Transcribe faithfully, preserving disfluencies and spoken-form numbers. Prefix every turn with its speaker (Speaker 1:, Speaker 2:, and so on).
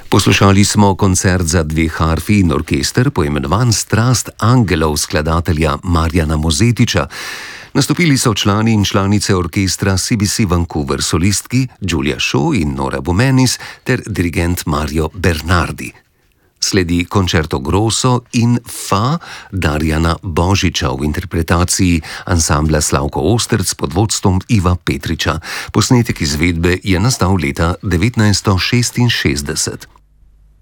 Speaker 1: Poslušali smo koncert za dve harfi in orkester, poimenovan Strast angelov skladatelja Marjana Mozetiča. Nastopili so člani in članice orkestra C B C Vancouver, solistki Julia Shaw in Nora Bumenis ter dirigent Mario Bernardi. Sledi Concerto Grosso in Fa Darjana Božiča v interpretaciji ansambla Slavko Osterc pod vodstvom Iva Petriča. Posnetek izvedbe je nastal leta devetnajststo šestinšestdeset.